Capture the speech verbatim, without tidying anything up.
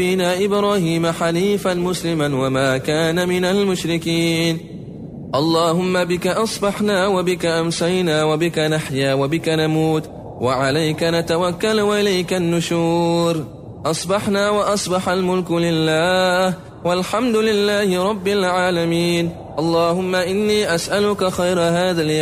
أبينا إبراهيم حنيفا مسلما وما كان من المشركين. اللهم بك أصبحنا وبك أمسينا وبك نحيا وبك نموت وعليك نتوكل وإليك النشور. أصبحنا وأصبح الملك لله والحمد لله رب العالمين. اللهم إني أسألك خير هذا اليوم